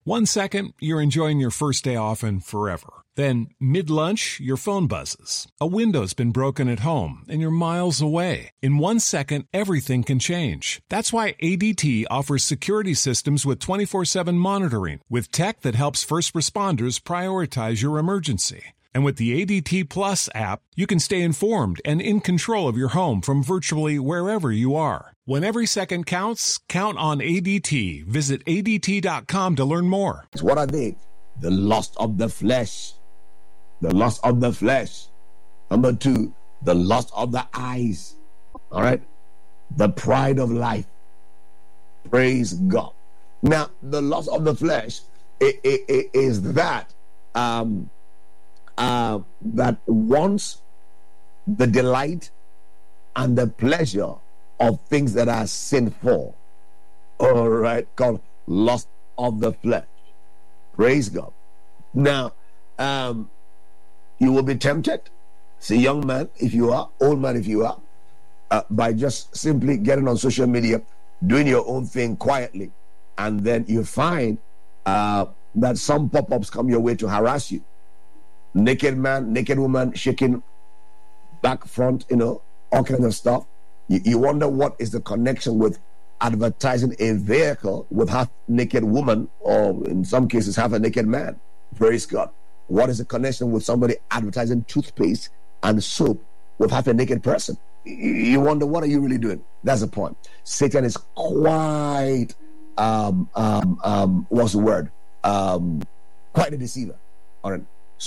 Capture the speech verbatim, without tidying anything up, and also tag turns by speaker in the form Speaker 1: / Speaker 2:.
Speaker 1: One second, you're enjoying your first day off and forever. Then, mid-lunch, your phone buzzes. A window's been broken at home and you're miles away. In one second, everything can change. That's why A D T offers security systems with twenty-four seven monitoring, with tech that helps first responders prioritize your emergency. And with the A D T Plus app, you can stay informed and in control of your home from virtually wherever you are. When every second counts, count on A D T. Visit A D T dot com to learn more.
Speaker 2: What are they? The lust of the flesh. The lust of the flesh. Number two, the lust of the eyes. All right? The pride of life. Praise God. Now, the lust of the flesh it, it, it is that um, uh, that wants the delight and the pleasure of things that are sinful. All right? Called lust of the flesh. Praise God. Now, um, you will be tempted, say young man if you are, old man if you are, uh, by just simply getting on social media, doing your own thing quietly, and then you find uh, that some pop-ups come your way to harass you. Naked man, naked woman, shaking back, front, you know, all kinds of stuff. You, you wonder what is the connection with advertising a vehicle with half naked woman, or in some cases half a naked man. Praise God. What is the connection with somebody advertising toothpaste and soap with half a naked person? You wonder, what are you really doing? That's the point. Satan is quite um um um what's the word? Um quite a deceiver. All right.